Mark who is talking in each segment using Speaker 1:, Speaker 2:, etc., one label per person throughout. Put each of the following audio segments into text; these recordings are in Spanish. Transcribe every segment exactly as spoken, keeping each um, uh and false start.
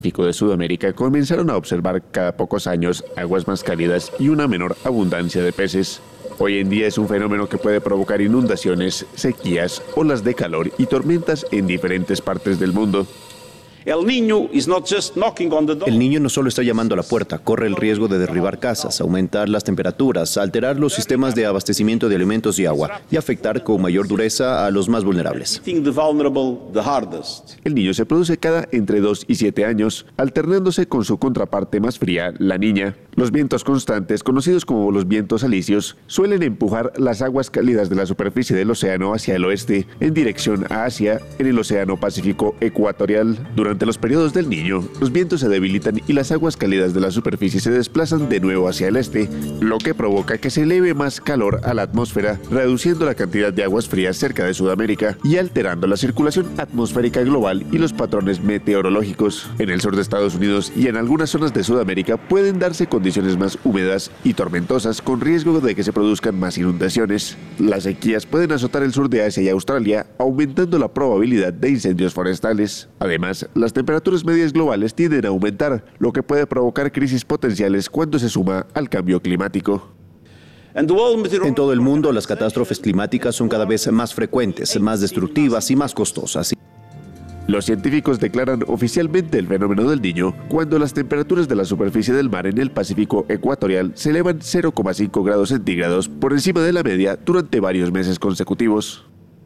Speaker 1: Pacífico de Sudamérica comenzaron a observar cada pocos años aguas más cálidas y una menor abundancia de peces. Hoy en día es un fenómeno que puede provocar inundaciones, sequías, olas de calor y tormentas en diferentes partes del mundo.
Speaker 2: El niño is not just knocking on the door.
Speaker 3: El niño no solo está llamando a la puerta, corre el riesgo de derribar casas, aumentar las temperaturas, alterar los sistemas de abastecimiento de alimentos y agua y afectar con mayor dureza a los más vulnerables.
Speaker 1: El niño se produce cada entre dos y siete años, alternándose con su contraparte más fría, la niña. Los vientos constantes, conocidos como los vientos alisios, suelen empujar las aguas cálidas de la superficie del océano hacia el oeste, en dirección a Asia, en el Océano Pacífico ecuatorial. Durante los periodos del Niño, los vientos se debilitan y las aguas cálidas de la superficie se desplazan de nuevo hacia el este, lo que provoca que se eleve más calor a la atmósfera, reduciendo la cantidad de aguas frías cerca de Sudamérica y alterando la circulación atmosférica global y los patrones meteorológicos. En el sur de Estados Unidos y en algunas zonas de Sudamérica pueden darse condiciones más húmedas y tormentosas con riesgo de que se produzcan más inundaciones. Las sequías pueden azotar el sur de Asia y Australia, aumentando la probabilidad de incendios forestales. Además, las temperaturas medias globales tienden a aumentar, lo que puede provocar crisis potenciales cuando se suma al cambio climático.
Speaker 3: En todo el mundo, las catástrofes climáticas son cada vez más frecuentes, más destructivas y más costosas.
Speaker 1: Los científicos declaran oficialmente el fenómeno del Niño cuando las temperaturas de la superficie del mar en el Pacífico ecuatorial se elevan cero coma cinco grados centígrados por encima de la media durante varios meses consecutivos.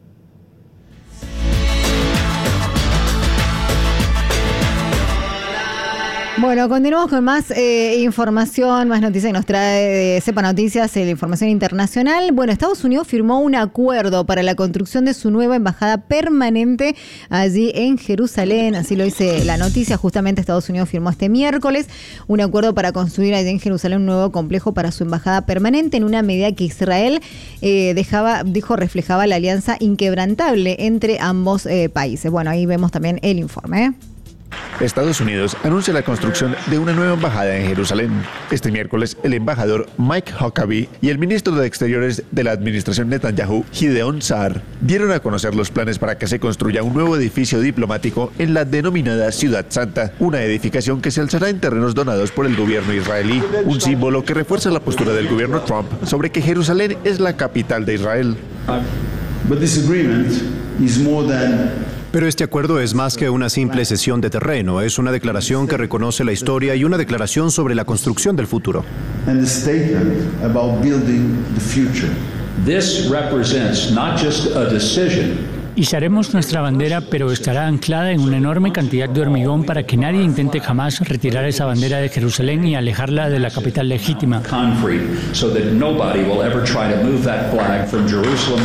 Speaker 4: Bueno, continuamos con más eh, información, más noticias que nos trae eh, Cepa Noticias, eh, la información internacional. Bueno, Estados Unidos firmó un acuerdo para la construcción de su nueva embajada permanente allí en Jerusalén, así lo dice la noticia. Justamente Estados Unidos firmó este miércoles un acuerdo para construir allí en Jerusalén un nuevo complejo para su embajada permanente, en una medida que Israel eh, dejaba, dijo, reflejaba la alianza inquebrantable entre ambos eh, países. Bueno, ahí vemos también el informe, ¿eh?
Speaker 1: Estados Unidos anuncia la construcción de una nueva embajada en Jerusalén. Este miércoles, el embajador Mike Huckabee y el ministro de Exteriores de la administración Netanyahu, Gideon Sa'ar, dieron a conocer los planes para que se construya un nuevo edificio diplomático en la denominada Ciudad Santa, una edificación que se alzará en terrenos donados por el gobierno israelí, un símbolo que refuerza la postura del gobierno Trump sobre que Jerusalén es la capital de Israel.
Speaker 5: But this agreement is more than
Speaker 3: Pero este acuerdo es más que una simple cesión de terreno, es una declaración que reconoce la historia y una declaración sobre la construcción del futuro.
Speaker 5: and a statement about building the future.
Speaker 6: This represents not just a decision.
Speaker 7: Izaremos nuestra bandera, pero estará anclada en una enorme cantidad de hormigón para que nadie intente jamás retirar esa bandera de Jerusalén y alejarla de la capital legítima.
Speaker 6: Concrete, so that nobody will ever try to move that flag from Jerusalem.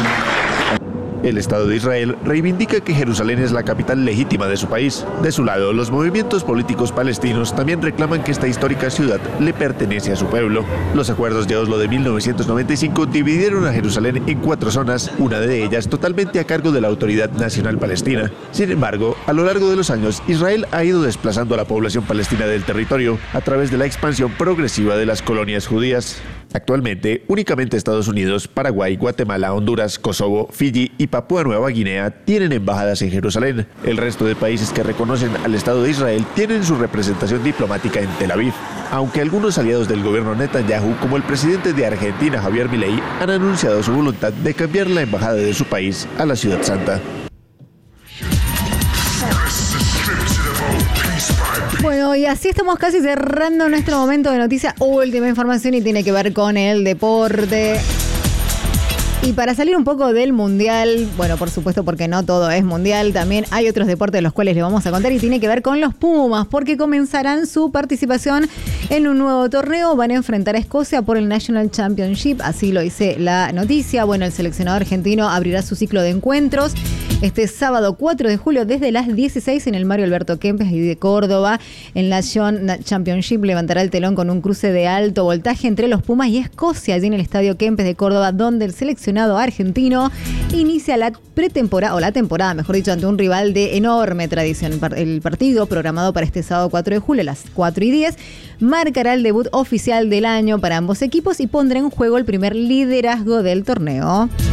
Speaker 1: El Estado de Israel reivindica que Jerusalén es la capital legítima de su país. De su lado, los movimientos políticos palestinos también reclaman que esta histórica ciudad le pertenece a su pueblo. Los acuerdos de Oslo de mil novecientos noventa y cinco dividieron a Jerusalén en cuatro zonas, una de ellas totalmente a cargo de la Autoridad Nacional Palestina. Sin embargo, a lo largo de los años, Israel ha ido desplazando a la población palestina del territorio a través de la expansión progresiva de las colonias judías. Actualmente, únicamente Estados Unidos, Paraguay, Guatemala, Honduras, Kosovo, Fiyi y Papúa Nueva Guinea tienen embajadas en Jerusalén. El resto de países que reconocen al Estado de Israel tienen su representación diplomática en Tel Aviv. Aunque algunos aliados del gobierno Netanyahu, como el presidente de Argentina, Javier Milei, han anunciado su voluntad de cambiar la embajada de su país a la Ciudad Santa.
Speaker 4: Bueno, y así estamos casi cerrando nuestro momento de noticias. Última información y tiene que ver con el deporte. Y para salir un poco del mundial, bueno, por supuesto, porque no todo es mundial, también hay otros deportes de los cuales les vamos a contar y tiene que ver con los Pumas, porque comenzarán su participación en un nuevo torneo. Van a enfrentar a Escocia por el National Championship, así lo dice la noticia. Bueno, el seleccionado argentino abrirá su ciclo de encuentros este sábado cuatro de julio desde las dieciséis en el Mario Alberto Kempes de Córdoba. El National Championship levantará el telón con un cruce de alto voltaje entre los Pumas y Escocia, allí en el Estadio Kempes de Córdoba, donde el seleccionado argentino inicia la pretemporada, o la temporada, mejor dicho, ante un rival de enorme tradición. El partido, programado para este sábado cuatro de julio a las cuatro y diez, marcará el debut oficial del año para ambos equipos y pondrá en juego el primer liderazgo del torneo.